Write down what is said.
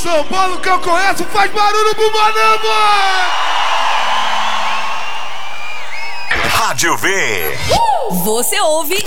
São Paulo que eu conheço faz barulho pro Manama! Rádio V. Você ouve